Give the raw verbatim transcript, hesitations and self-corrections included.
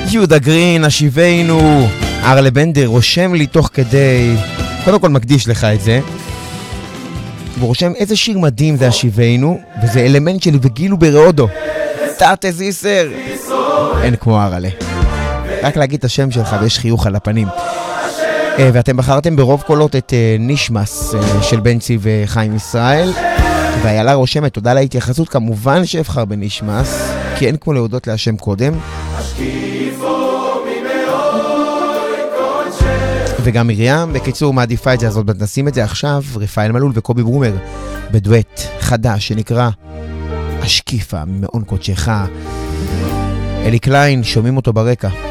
יהודה גרין, השיבנו. ארלה בנדר רושם לי תוך כדי, קודם כל מקדיש לך את זה, הוא רושם איזה שיר מדהים זה השיבנו, וזה אלמנט שלי וגילו ברעודו, תתה זיסר, אין כמו ארלה, רק להגיד את השם שלך ויש חיוך על הפנים. ואתם בחרתם ברוב קולות את נשמס של בנצי וחיים ישראל, והילה רושמת, תודה להתייחסות, כמובן שאבחר בנשמס, כי אין כמו להודות להשם קודם. וגם מרים, בקיצור מעדיפה את זה, אז עוד נשים את זה עכשיו, רפאל מלול וקובי ברומר, בדואט חדש שנקרא השקיפה מעון קודשך. אלי קליין, שומעים אותו ברקע.